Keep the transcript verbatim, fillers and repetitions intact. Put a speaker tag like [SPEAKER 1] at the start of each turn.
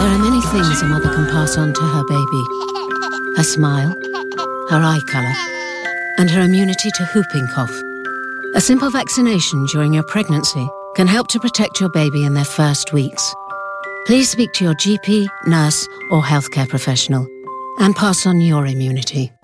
[SPEAKER 1] There are many things a mother can pass on to her baby. Her smile, her eye colour, and her immunity to whooping cough. A simple vaccination during your pregnancy can help to protect your baby in their first weeks. Please speak to your G P, nurse, or healthcare professional and pass on your immunity.